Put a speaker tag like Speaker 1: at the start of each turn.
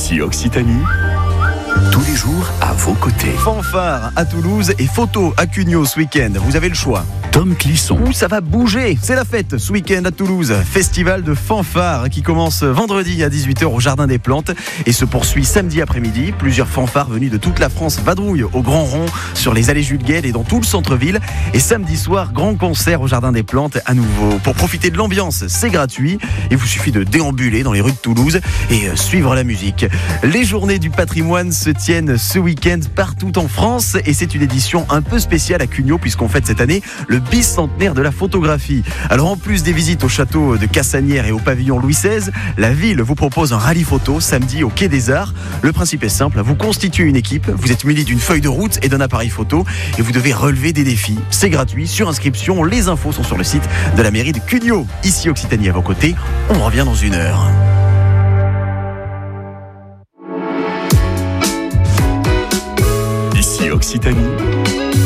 Speaker 1: Ici Occitanie, tous les jours à vos côtés.
Speaker 2: Fanfare à Toulouse et photo à Cugnaux ce week-end. Vous avez le choix.
Speaker 1: Tom Clisson.
Speaker 2: Où ça va bouger? C'est la fête ce week-end à Toulouse. Festival de fanfare qui commence vendredi à 18h au Jardin des Plantes et se poursuit samedi après-midi. Plusieurs fanfares venues de toute la France vadrouillent au Grand Rond, sur les allées Jules Guesde et dans tout le centre-ville. Et samedi soir, grand concert au Jardin des Plantes à nouveau. Pour profiter de l'ambiance, c'est gratuit. Il vous suffit de déambuler dans les rues de Toulouse et suivre la musique. Les journées du patrimoine se tiennent ce week-end partout en France et c'est une édition un peu spéciale à Cugnaux puisqu'on fête cette année le bicentenaire de la photographie. Alors en plus des visites au château de Cassanières et au pavillon Louis XVI, la ville vous propose un rallye photo samedi au Quai des Arts. Le principe est simple, vous constituez une équipe, vous êtes muni d'une feuille de route et d'un appareil photo et vous devez relever des défis. C'est gratuit, sur inscription, les infos sont sur le site de la mairie de Cugnaux. Ici Occitanie à vos côtés, on revient dans une heure.
Speaker 1: Ici Occitanie,